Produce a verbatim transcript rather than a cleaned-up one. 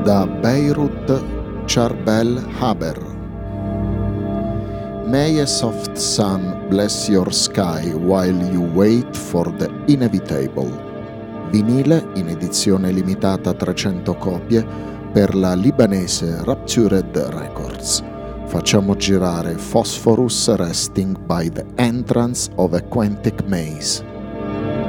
Da Beirut, Charbel Haber. May a soft sun bless your sky while you wait for the inevitable. Vinile in edizione limitata a trecento copie per la libanese Raptured Records. Facciamo girare Phosphorus Resting by the Entrance of a Quantic Maze.